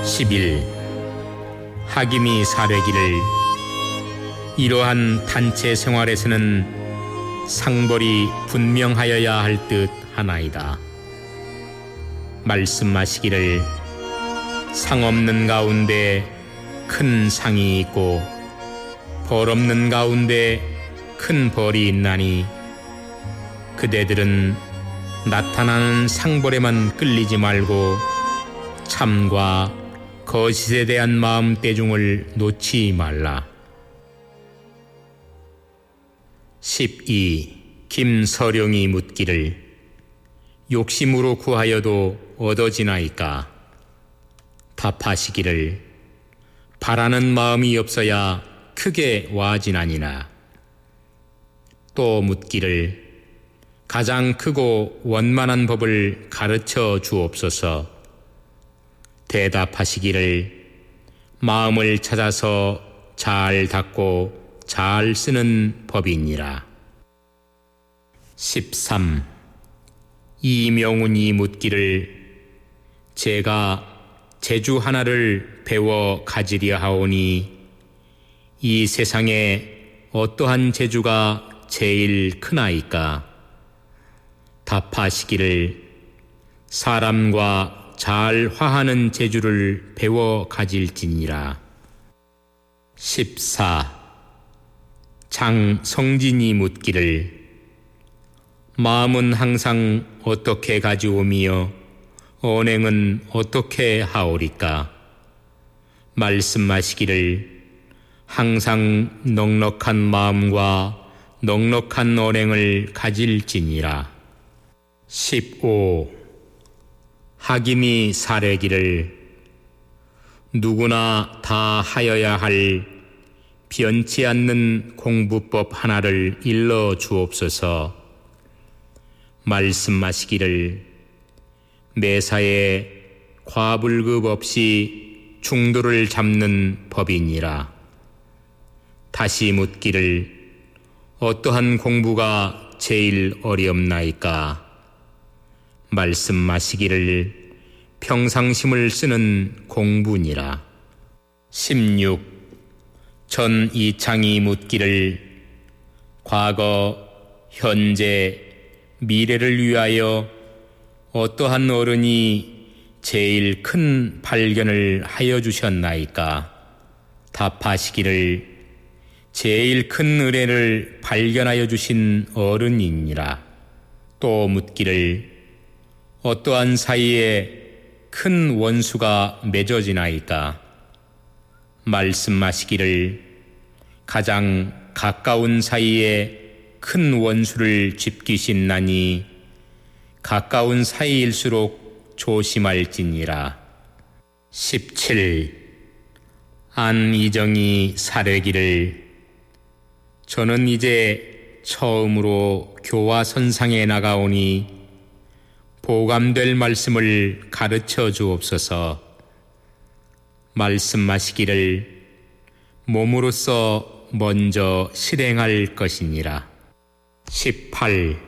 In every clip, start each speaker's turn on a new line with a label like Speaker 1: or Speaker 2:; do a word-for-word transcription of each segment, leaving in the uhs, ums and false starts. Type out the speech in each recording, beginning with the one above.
Speaker 1: 십일. 하김이 사례기를 이러한 단체 생활에서는 상벌이 분명하여야 할 듯 하나이다. 말씀하시기를 상 없는 가운데 큰 상이 있고 벌 없는 가운데 큰 벌이 있나니 그대들은 나타나는 상벌에만 끌리지 말고 참과 거짓에 대한 마음대중을 놓지 말라. 십이. 김서령이 묻기를 욕심으로 구하여도 얻어지나이까? 답하시기를 바라는 마음이 없어야 크게 와지나니나. 또 묻기를 가장 크고 원만한 법을 가르쳐 주옵소서. 대답하시기를 마음을 찾아서 잘 닦고 잘 쓰는 법이니라. 십삼. 이명훈이 묻기를 제가 재주 하나를 배워 가지려 하오니 이 세상에 어떠한 재주가 제일 크나이까? 답하시기를 사람과 잘 화하는 재주를 배워 가질지니라. 십사. 장성진이 묻기를 마음은 항상 어떻게 가지오미여 언행은 어떻게 하오리까? 말씀하시기를 항상 넉넉한 마음과 넉넉한 언행을 가질지니라. 십오. 하김이 사례기를 누구나 다 하여야 할 변치 않는 공부법 하나를 일러 주옵소서. 말씀하시기를 매사에 과불급 없이 중도를 잡는 법이니라. 다시 묻기를 어떠한 공부가 제일 어렵나이까? 말씀하시기를 평상심을 쓰는 공부니라. 십육. 전이창이 묻기를 과거, 현재, 미래를 위하여 어떠한 어른이 제일 큰 발견을 하여 주셨나이까? 답하시기를 제일 큰 의뢰를 발견하여 주신 어른이니라. 또 묻기를 어떠한 사이에 큰 원수가 맺어지나이까? 말씀하시기를 가장 가까운 사이에 큰 원수를 짚기신나니 가까운 사이일수록 조심할지니라. 십칠. 안이정이 사례기를 저는 이제 처음으로 교화선상에 나가오니 보감될 말씀을 가르쳐 주옵소서. 말씀하시기를 몸으로써 먼저 실행할 것이니라. 십팔.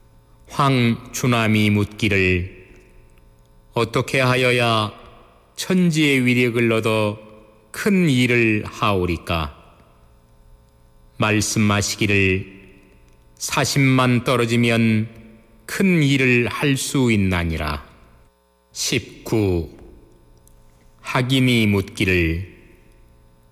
Speaker 1: 황주남이 묻기를 어떻게 하여야 천지의 위력을 얻어 큰 일을 하오리까? 말씀하시기를 사십만 떨어지면 큰 일을 할 수 있나니라. 십구. 하김이 묻기를